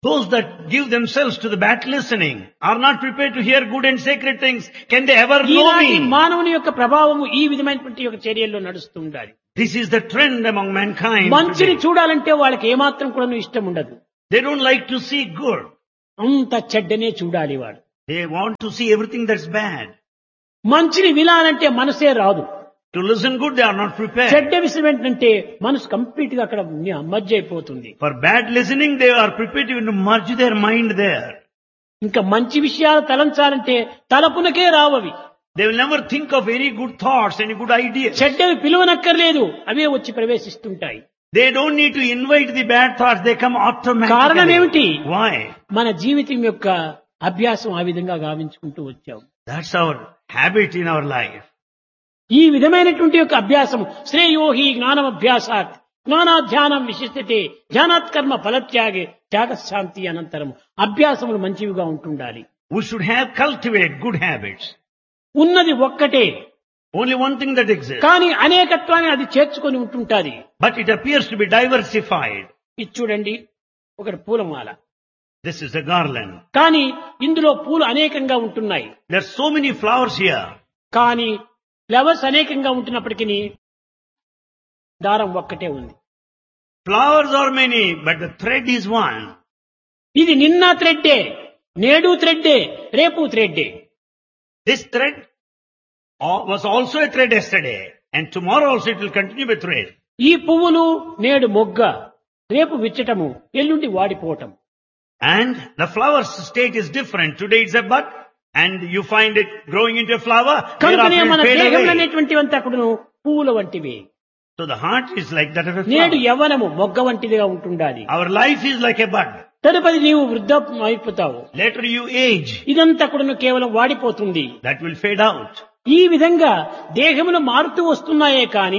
Those that give themselves to the bad listening are not prepared to hear good and sacred things. Can they ever know ఈనాటి me? మానవుని యొక్క ప్రభావము ఈ విధమైనటువంటి యొక్క చర్యల్లో నడుస్తూ ఉండాలి. This is the trend among mankind మంచిని today. చూడాలంటే వాళ్ళకి ఏమాత్రం కూడా ఇష్టం ఉండదు. They don't like to see good. అంత చెడ్డనే చూడాలి వాడు. They want to see everything that's bad. మంచిని వినాలంటే మనసే రాదు. To listen good, they are not prepared. చెడ్డ విషయం ఏంటంటే మనసు కంప్లీట్ గా అక్కడ మర్జ్ అయిపోతుంది. For bad listening, they are prepared to merge their mind there. ఇంకా మంచి విషయాలు తలంచాలంటే తలపునకే రావవి. They will never think of any good thoughts, any good ideas. చెడ్డవి పిలువనక్కర్లేదు, అవే వచ్చి ప్రవేశిస్తుంటాయి. They don't need to invite the bad thoughts, they come కారణం automatically. ఏమిటి? Why? మన జీవితం యొక్క అభ్యాసం ఆ విధంగా గావించుకుంటూ వచ్చాం. That's our habit in our life. ఈ విధమైనటువంటి యొక్క అభ్యాసం శ్రేయోహి జ్ఞానం అభ్యాసాత్ జ్ఞానాధ్యానం విశిష్టతే ధ్యానాత్ కర్మ ఫలత్యాగే త్యాగశాంతి అనంతరం అభ్యాసములు మంచివిగా ఉంటుండాలి. We should have cultivate good habits. ఉన్నది ఒక్కటే, Only one thing that exists. కానీ అనేకత్వాన్ని అది చేర్చుకొని ఉంటుంటాది. But it appears to be diversified. ఇది చూడండి, ఒకటి పూలమాల, This is a garland. కానీ ఇందులో పూలు అనేకంగా ఉంటున్నాయి. There are so many flowers here. కానీ ఫ్లవర్స్ అనేకంగా ఉంటున్నప్పటికీ దారం ఒక్కటే ఉంది. Flowers are many, but the thread is one. ఇది నిన్న థ్రెడ్డే, నేడు థ్రెడ్డే, రేపు థ్రెడ్డే. This thread was also a thread yesterday, and tomorrow also it will continue with thread. ఈ పువ్వులు నేడు మొగ్గ, రేపు విచ్చటము, ఎల్లుండి వాడిపోవటం. And the flower's state is different. Today it's a bud, and you find it growing into a flower. కనుకనే Thereafter మన it fade దేహం away. అనేటువంటివంతా అక్కడను పువ్వుల వంటివి. So the heart is like that of a నేడు flower. యవ్వనము మొగ్గ వంటిదిగా ఉంటుండాలి. Our life is like a bud. తదుపరి నీవు వృద్ధాప్యం అయిపోతావు. Later you age. ఇదంతా కూడాను కేవలం వాడిపోతుంది. That will fade out. ఈ విధంగా దేహములు మారుతూ వస్తున్నాయే కాని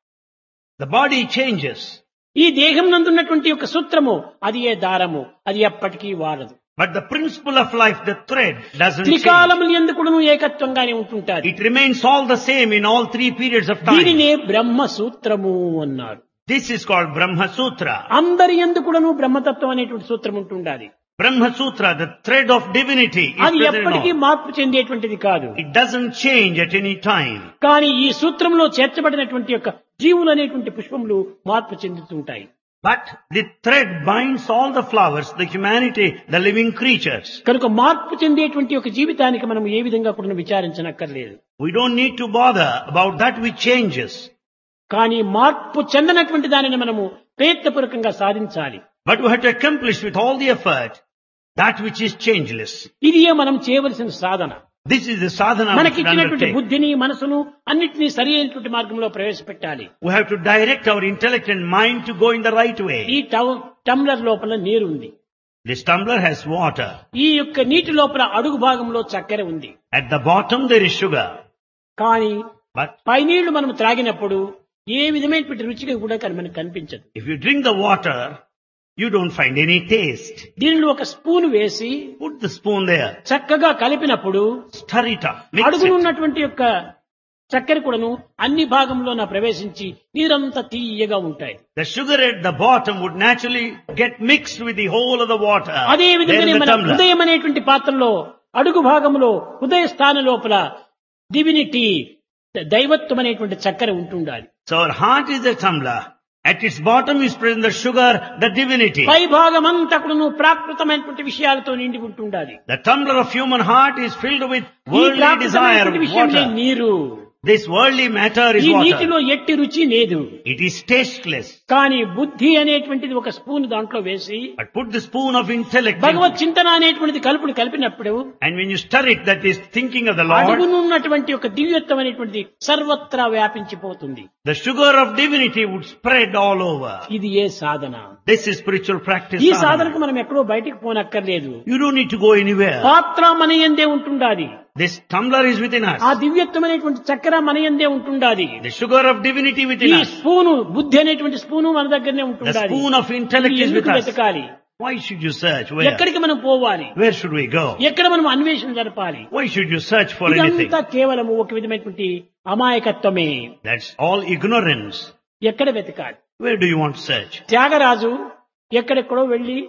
The body changes. ఈ దేహం నందున్నటువంటి యొక్క సూత్రము అది ఏ దారము, అది ఎప్పటికీ వాడదు. But the principle of life, the thread, doesn't change. త్రికాలములు ఎందుకును ఏకత్వంగానే ఉంటుంటారు. It remains all the same in all 3 periods of time. దీనినే బ్రహ్మ సూత్రము అన్నారు. This is called Brahma Sutra. అందరి ఎందుకును బ్రహ్మతత్వం అనేటువంటి సూత్రం ఉంటుండాలి. Brahma Sutra, the thread of divinity, is అది present in ఎప్పటికీ all. మార్పు చెందేటువంటిది కాదు. It doesn't change at any time. కానీ ఈ సూత్రంలో చేర్చబడినటువంటి యొక్క జీవులు అనేటువంటి పుష్పములు మార్పు చెందుతుంటాయి. But the thread binds all the flowers, the humanity, the living creatures. కనుక మార్పు చెందేటువంటి ఒక జీవితానికి మనం ఏ విధంగా కూడా విచారించనక్కర్లేదు. We don't need to bother about that which changes. కానీ మార్పు చెందనటువంటి దానిని మనము ప్రయత్నపూర్వకంగా సాధించాలి. But we have to accomplish with all the effort that which is changeless. ఇదియే మనం చేయవలసిన సాధన. This is the sadhana we should మనకిచ్చినటువంటి undertake. బుద్ధిని మనసును అన్నిటినీ సరి అయినటువంటి మార్గంలో ప్రవేశపెట్టాలి. We have to direct our intellect and mind to go in the right ఈ way. టంబ్లర్ లోపల నీరు ఉంది. This tumbler has water. ఈ యొక్క నీటి లోపల అడుగు భాగంలో చక్కెర ఉంది. At the bottom there is sugar. కానీ But పై నీళ్లు మనం త్రాగినప్పుడు ఏ విధమైనటువంటి రుచిగా కూడా మనకు కనిపించదు. if you drink the water, you don't find any taste. దీనిలో ఒక స్పూన్ వేసి Put the spoon there. చక్కగా కలిపినప్పుడు Stir it up. Mix అడుగును it. ఉన్నటువంటి యొక్క చక్కెర కూడాను అన్ని భాగంలో ప్రవేశించి నీరంతా తీయగా ఉంటాయి. The sugar at the bottom would naturally get mixed with the whole of the water. అదే there విధంగానే in the మన tumbler. హృదయం అనేటువంటి పాత్రలో అడుగు భాగంలో హృదయ స్థానం లోపల డివినిటీ దైవత్వం అనేటువంటి చక్కెర ఉంటుండాలి. So our heart is the tumbler. At its bottom is present the sugar, the divinity. పై భాగం అంతా కూడాను ప్రాకృతమైనటువంటి విషయాలతో నిండి ఉంటుండాలి. The tumbler of human heart is filled with ఈ worldly desire, ప్రాకృతమైనటువంటి విషయమే water. నీరు. This worldly matter is ఈ water. నీటిలో ఎట్టి రుచి లేదు. It is tasteless. కానీ బుద్ధి అనేటువంటిది ఒక స్పూన్ దాంట్లో వేసి But put the spoon of intellect in. భగవత్ చింతన అనేటువంటిది కలిపినప్పుడు And when you stir it, that is thinking of the Lord, అడుగునున్నటువంటి ఒక దివ్యత్వం అనేటువంటిది సర్వత్రా వ్యాపించిపోతుంది. the sugar of divinity would spread all over. ఇది ఏ సాధన? This is spiritual practice. ఈ sadhana. సాధనకు మనం ఎక్కడో బయటికి పోనక్కర్లేదు. You don't need to go anywhere. పాత్ర మన యందే ఉంటుండాలి. This tumbler is within us. ఆ దివ్యత్వం అనేటువంటి చక్కెర మన యందే ఉంటుండాలి. The sugar of divinity ఈ within us. స్పూను బుద్ధి అనేటువంటి స్పూను మన దగ్గరనే The ఉంటుండాలి. spoon of intellect is with ఎందుకు us. వెతకాలి? Why should you search? Where? ఎక్కడికి మనం పోవాలి? Where should we go? ఎక్కడ మనం అన్వేషణ జరపాలి? Why should you search for anything? ఇదంతా కేవలము ఒక విధమైనటువంటి అమాయకత్వమే. That's all ignorance. ఎక్కడ వెతకాలి? Where do you want to search? Tyagaraju ఎక్కడెక్కడో వెళ్లి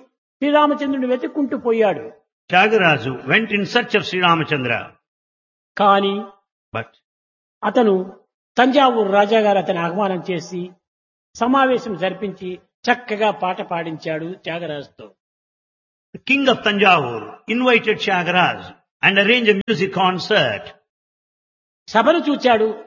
శ్రీరామచంద్రుని వెతుక్కుంటూ పోయాడు. Tyagaraja went in search of Sri Ramachandra. కానీ But అతను తంజావూరు రాజాగారు అతని ఆహ్వానం చేసి సమావేశం జరిపించి చక్కగా పాట పాడించాడు త్యాగరాజుతో. the king of Tanjavur invited Tyagaraja and arranged a music concert. సభను చూచాడు.